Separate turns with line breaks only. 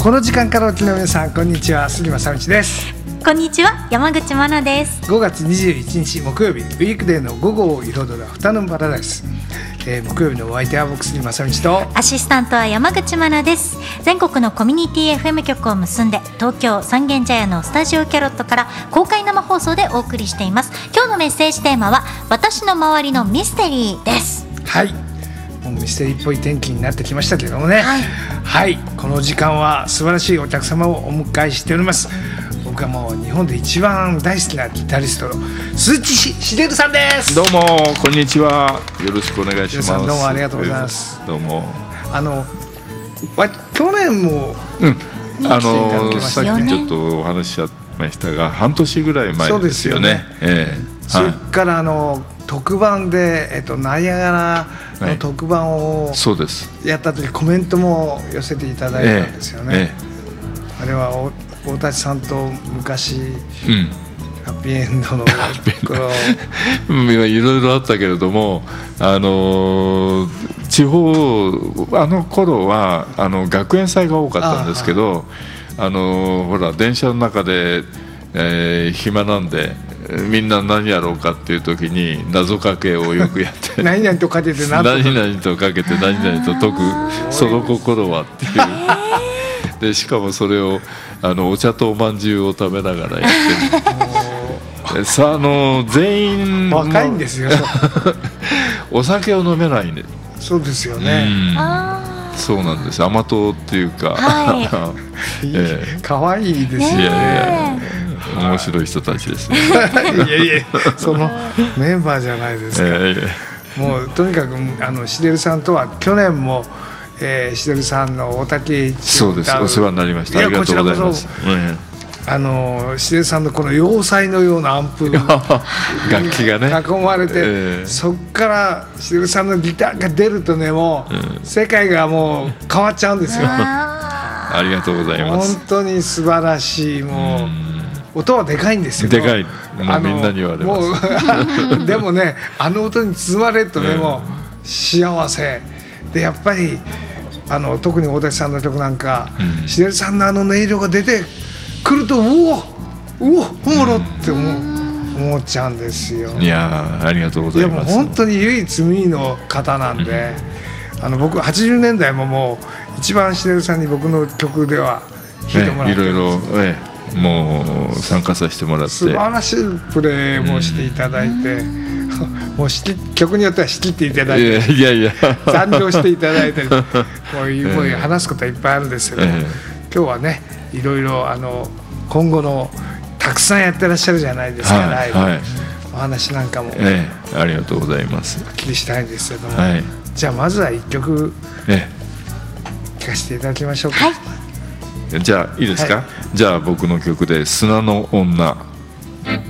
この時間からお聞きの皆さん、こんにちは、杉正道です。
こんにちは、山口真奈です。
5月21日木曜日、ウィークデーの午後を彩るアフタヌーンパラダイス。木曜日のお相手は僕、杉正道と
アシスタントは山口真奈です。全国のコミュニティ FM 局を結んで、東京三軒茶屋のスタジオキャロットから公開生放送でお送りしています。今日のメッセージテーマは私の周りのミステリーです。
はい、もうミステリーっぽい天気になってきましたけどもね、はい、この時間は素晴らしいお客様をお迎えしております。僕はもう日本で一番大好きなギタリストの鈴木しげるさんです。
どうもこんにちは、よろしくお願いします。
どうもありがとうございます。
どうも
去年も、
さっきちょっとお話ししましたが、半年ぐらい前ですよね。
それから特番で、ナイアガラの特番をやった時、コメントも寄せていただいたんですよね。あれは大立さんと昔、ハッピーエンドの
いろいろあったけれども、地方頃は学園祭が多かったんですけど、ほら電車の中で、暇なんでみんな何やろうかっていう時に謎かけをよくやって
何々とかけて
何々とかけて何々と解くその心はっていうで、しかもそれをお茶とおまんじゅうを食べながらやってるさあ、全員
若いんですよ
お酒を飲めないね。
そうですよね。
そうなんです。甘党っていうか、
可愛いですよね。
面白い人たちですね。
いやそのメンバーじゃないですか。もうとにかくしげるさんとは去年もしげるさんの大竹一
そうです、お世話になりました。ありがとうございます。
しげるさんのこの要塞のようなアンプ
楽器がね
囲まれて、そっからしげるさんのギターが出るとね、もう世界がもう変わっちゃうんですよ。
ありがとうございます。
本当に素晴らしい。もう音はでかいんですよ。
でかい。もうみんなに言われます。
でもね、音に包まれるとね、もう幸せで、やっぱり特に大竹さんの曲なんか、しげるさんの音色が出てくると、うお本物って思っちゃうんですよ。
いやありがとうございます。
でも本当に唯一無二の方なんで、僕80年代ももう一番しげるさんに僕の曲では弾いてもらってるんです。
いろいろもう参加させてもらって
素晴らしいプレーもしていただいて、もう曲によっては仕切っていただいて、残業していただいて、もう話すことはいっぱいあるんですけど、今日はね、いろいろ今後のたくさんやってらっしゃるじゃないですか、ライブ、お話なんかも、
ありがとうございます。
お聞きしたいんですけども、じゃあまずは1曲聴かせていただきましょうか。
じゃあいいですか。じゃあ僕の曲で砂の女。